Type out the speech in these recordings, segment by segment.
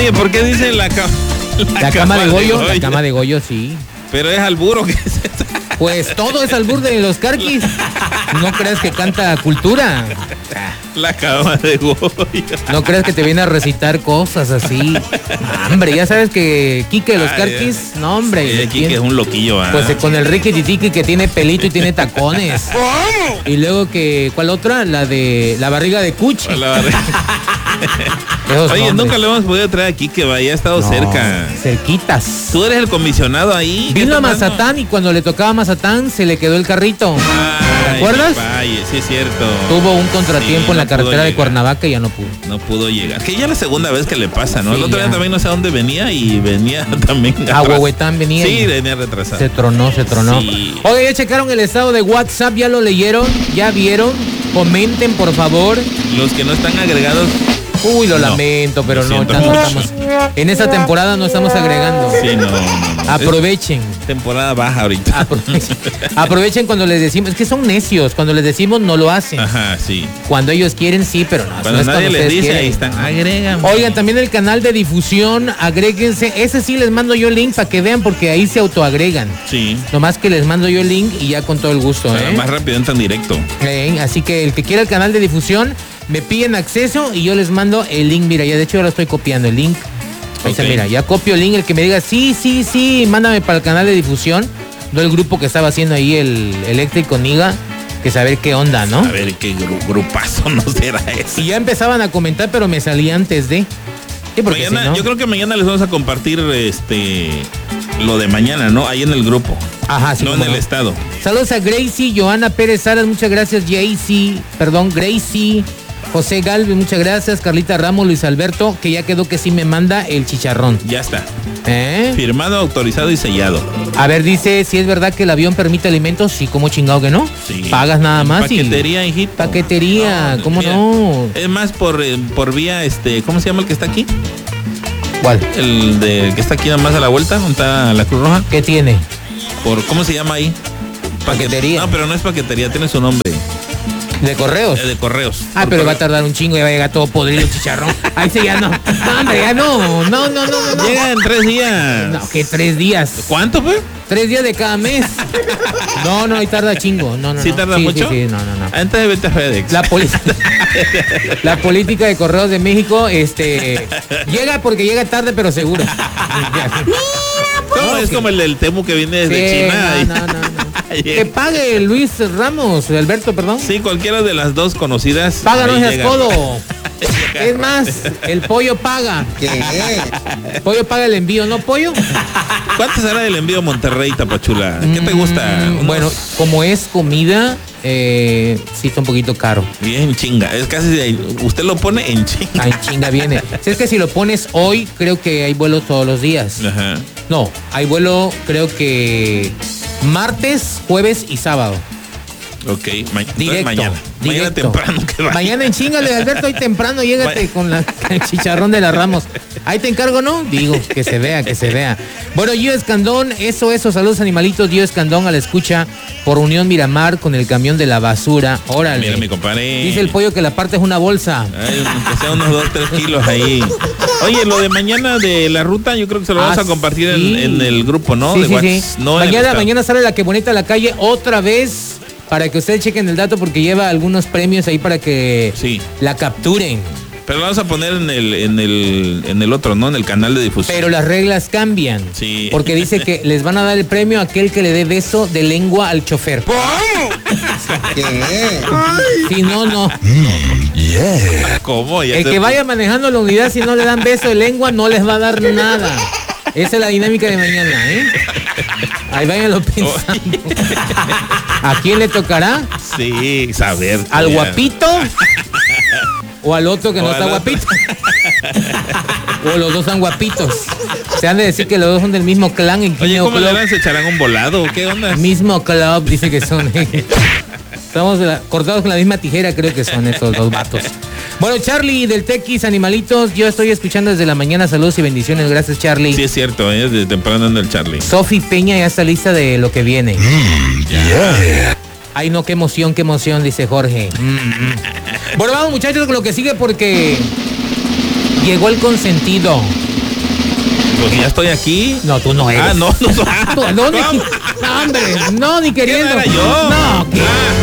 Oye, ¿por qué dicen la cama de Goyo? La cama de Goyo, sí. Pero es alburo que es. Pues todo es albur de los Carquis. No creas que canta cultura. La cama de Goyo. No creas que te viene a recitar cosas así. Hombre, ya sabes que Quique de los Carquis, no hombre. Sí, Quique es un loquillo, ¿eh? Pues con el Ricky Titiki que tiene pelito y tiene tacones. Y luego que, ¿cuál otra? La de la barriga de Cuchi. La barriga. Oye, nunca le hemos podido traer a Quique, vaya, ha estado cerca. Cerquitas. Tú eres el comisionado ahí. Vino a Mazatán y cuando le tocaba a Mazatán se le quedó el carrito. ¿Te acuerdas? Ay, sí es cierto. Tuvo un contratiempo en la carretera de Cuernavaca y ya no pudo. No pudo llegar. Que ya la segunda vez que le pasa, ¿no? Sí, el otro día también no sé a dónde venía y venía también a Huehuetán venía. Sí, venía retrasado. Se tronó. Sí. Oye, ya checaron el estado de WhatsApp, ya lo leyeron, ya vieron. Comenten, por favor. Los que no están agregados. Uy, lo lamento, pero no estamos. En esta temporada no estamos agregando. Sí, no. Aprovechen. Temporada baja ahorita. Aprovechen cuando les decimos. Es que son necios. Cuando les decimos, no lo hacen. Ajá, sí. Cuando ellos quieren, sí, pero no. Cuando nadie les dice, quieren. Ahí están. Agregan. Oigan, también el canal de difusión, agréguense. Ese sí les mando yo el link para que vean, porque ahí se autoagregan. Sí. Nomás que les mando yo el link y ya con todo el gusto, Más rápido entran directo. Así que el que quiera el canal de difusión, me piden acceso y yo les mando el link. Mira, ya de hecho ya lo estoy copiando el link. Ahí está, mira, ya copio el link. El que me diga, sí, mándame para el canal de difusión. No el grupo que estaba haciendo ahí el Eléctrico Niga, que saber qué onda, ¿no? A ver qué grupazo no será ese. Y ya empezaban a comentar, pero me salí antes de. Sí, porque mañana, si no... Yo creo que mañana les vamos a compartir lo de mañana, ¿no? Ahí en el grupo. Ajá, sí. No en el estado. Saludos a Gracie, Joana Pérez Salas, muchas gracias, Gracie. José Galvez, muchas gracias. Carlita Ramos, Luis Alberto, que ya quedó que sí me manda el chicharrón. Ya está. Firmado, autorizado y sellado. A ver, dice, si es verdad que el avión permite alimentos, sí, como chingado que no. Sí. Pagas nada más. Paquetería, hijito. Paquetería, no, ¿cómo mira, no? Es más por vía, ¿cómo se llama el que está aquí? ¿Cuál? El de que está aquí nada más a la vuelta, ¿dónde está la Cruz Roja? ¿Qué tiene? ¿Cómo se llama ahí? Paquetería. No, pero no es paquetería, tiene su nombre. ¿De correos? De correos. Pero va a tardar un chingo y va a llegar todo podrido el chicharrón. Ahí sí ya no. No, hombre, ya no. No. Llega en 3 días. No, que 3 días. ¿Cuánto, pues? 3 días de cada mes. No, ahí tarda chingo. No. ¿Sí tarda mucho? Sí, no. Antes de vete a FedEx. La política de Correos de México, llega porque llega tarde, pero seguro. No, es como el del Temu que viene desde China. No. Que pague Luis Ramos, Alberto, perdón. Sí, cualquiera de las dos conocidas. Páganos el codo. Es más, el pollo paga. ¿Qué? El pollo paga el envío, ¿no, pollo? ¿Cuánto será el envío Monterrey, Tapachula? ¿Qué te gusta? Bueno, como es comida, sí está un poquito caro. Bien chinga, es casi, usted lo pone en chinga. En chinga viene. Si es que si lo pones hoy, creo que hay vuelo todos los días. Ajá. No, hay vuelo creo que martes, jueves y sábado. Ok, directo. Mañana temprano que vaya. Mañana en chingale, Alberto, hoy temprano, llégate con el chicharrón de las Ramos. Ahí te encargo, ¿no? Digo, que se vea. Bueno, Gio Escandón, eso, saludos animalitos, Gio Escandón a la escucha por Unión Miramar con el camión de la basura. Órale. Mira, mi compadre. Dice el pollo que la parte es una bolsa. Ay, que sea unos 2-3 kilos ahí. Oye, lo de mañana de la ruta, yo creo que se lo vamos a compartir en el grupo, ¿no? Sí, de WhatsApp. Sí. No, mañana sale la que bonita a la calle otra vez. Para que ustedes chequen el dato porque lleva algunos premios ahí para que la capturen. Pero lo vamos a poner en el otro, ¿no? En el canal de difusión. Pero las reglas cambian. Sí. Porque dice que les van a dar el premio a aquel que le dé beso de lengua al chofer. ¿Qué? Si no. Yeah. ¿Cómo? El que vaya manejando la unidad, si no le dan beso de lengua, no les va a dar nada. Esa es la dinámica de mañana, ¿eh? Ahí váyanlo pensando. ¿A quién le tocará? Sí, saber. ¿Al guapito? ¿O al otro que no está guapito? ¿O los dos son guapitos? Se han de decir que los dos son del mismo clan. Oye, ¿cómo le van? ¿Se echarán un volado? ¿Qué onda? Mismo club, dice que son. Estamos cortados con la misma tijera, creo que son estos dos vatos. Bueno, Charlie del Tequis, animalitos, yo estoy escuchando desde la mañana, saludos y bendiciones, gracias Charlie. Sí, es cierto, desde temprano anda el Charlie. Sofi Peña ya está lista de lo que viene. Yeah. Ay, no, qué emoción, dice Jorge. Bueno, vamos muchachos con lo que sigue porque llegó el consentido. Pues ya estoy aquí. No, tú no eres. Ah, no. No, hombre, no, ni queriendo. ¿Quién era yo? No, ¿qué?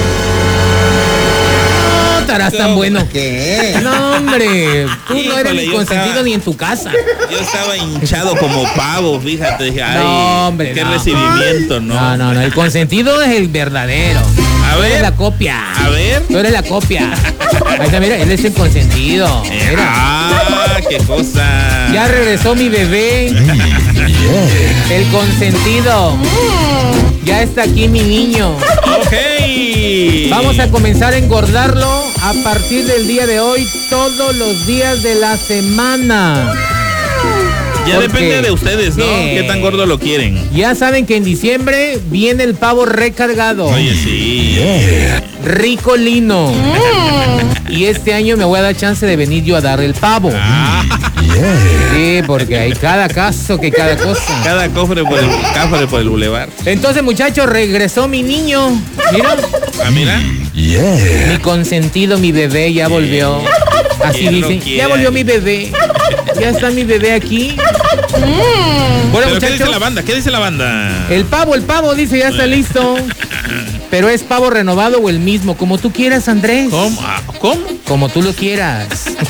No, estarás tan bueno. ¿Qué? No, hombre, tú no Híjole, eres ni yo consentido estaba- ni en tu casa. Yo estaba hinchado como pavo, fíjate. Dije, ay, No, hombre, qué no. recibimiento, ¿no? No, el consentido es el verdadero. A Tú ver. eres la copia. A ver. Tú eres la copia. Ahí está, mira, él es el consentido. Mira. Ah, qué cosa. Ya regresó mi bebé. El consentido. Ya está aquí mi niño. Ok. Vamos a comenzar a engordarlo a partir del día de hoy, todos los días de la semana. Ya Porque- depende de ustedes, ¿no? Sí. ¿Qué tan gordo lo quieren? Ya saben que en diciembre viene el pavo recargado. Oye, sí. Rico lino. Y este año me voy a dar chance de venir yo a dar el pavo. Sí, porque hay cada caso que cada cosa. Cada cofre por el bulevar. Entonces, muchachos, regresó mi niño. Mira, Ah, mira. mi consentido, mi bebé ya volvió. Así ¿Quién lo dicen, quiere? ya volvió mi bebé. Ya está mi bebé aquí. Bueno, ¿Pero qué dice la muchachos, banda? ¿Qué dice la banda? el pavo dice ya está listo. Pero es pavo renovado o el mismo, como tú quieras, Andrés. ¿Cómo? Ah, ¿Cómo? Como tú lo quieras.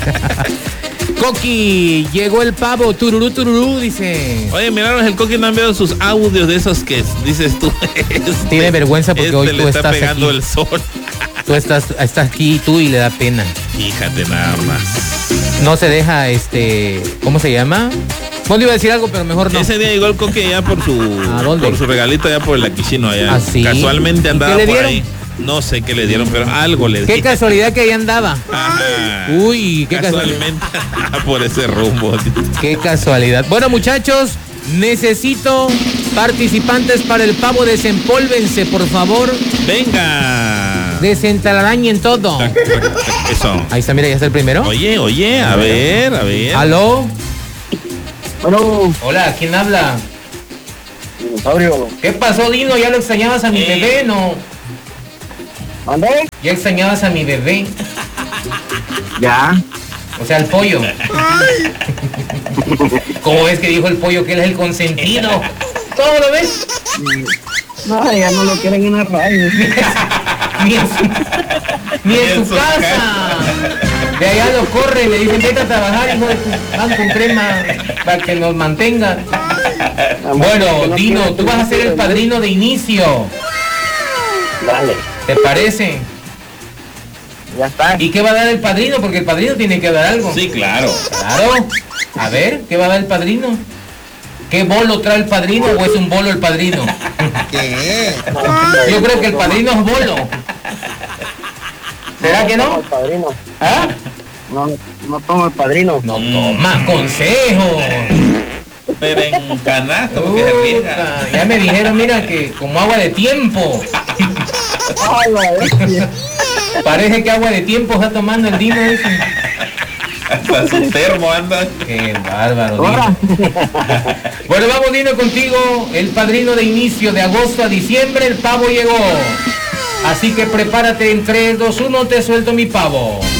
Coqui, llegó el pavo, tururú, dice. Oye, miraron, el Coqui no ha enviado sus audios de esos que dices tú. Tiene vergüenza porque hoy le tú está estás pegando aquí. el sol. Tú estás aquí tú y le da pena. Fíjate nada más. No se deja, ¿cómo se llama? Bueno, iba a decir algo, pero mejor no. Ese día llegó el Coqui ya por ¿A dónde? su regalito allá por el Aquishino allá. ¿Ah, sí? Casualmente ¿Y andaba qué le por dieron? ahí. No sé qué le dieron, pero algo le Qué dieron. casualidad que ahí andaba. Ajá. Uy, qué casualidad. Casualmente andaba por ese rumbo. Qué casualidad. Bueno, muchachos, necesito participantes para el pavo. Desempólvense, por favor. Venga. Desentalarañen todo. Eso. Ahí está, mira, ya está el primero. Oye, a ver. ¿Aló? Bueno, Hola, ¿quién habla? dinosaurio. ¿Qué pasó, Dino? ¿Ya lo extrañabas a mi bebé? No. ¿Mandé? ¿Ya extrañabas a mi bebé? Ya. O sea, el pollo. ¿Cómo ves que dijo el pollo que él es el consentido? ¿Cómo lo ves? No, ya no lo quieren en la radio. Ni en su casa. De allá lo corren, le dicen, vete a trabajar, hijo de tu pan con crema, para que nos mantenga. Bueno, Dino, tú vas a ser el padrino de inicio. Dale, ¿Te parece? ya está. ¿Y qué va a dar el padrino? Porque el padrino tiene que dar algo. Sí, claro. Claro. A ver, ¿qué va a dar el padrino? ¿Qué bolo trae el padrino o es un bolo el padrino? ¿Qué? Yo creo que el padrino es bolo. ¿Será que no? El padrino. ¿Ah? No tomo el padrino. No toma consejo. Pero en canasto, porque se riega. Puta, ya me dijeron, mira, que como agua de tiempo. Ay, la bestia. Parece que agua de tiempo está tomando el Dino ese. Hasta su termo anda. Qué bárbaro, Ahora. Dino. Bueno, vamos, Dino, contigo. El padrino de inicio de agosto a diciembre, el pavo llegó. Así que prepárate en 3, 2, 1, te suelto mi pavo.